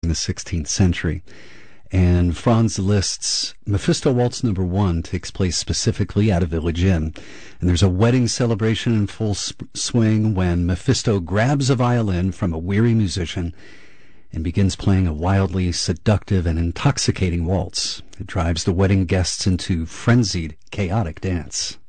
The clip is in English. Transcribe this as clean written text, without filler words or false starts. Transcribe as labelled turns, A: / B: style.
A: the 16th century. And Franz Liszt's Mephisto Waltz No. 1 takes place specifically at a village inn. And there's a wedding celebration in full swing when Mephisto grabs a violin from a weary musician and begins playing a wildly seductive and intoxicating waltz. It drives the wedding guests into frenzied, chaotic dance.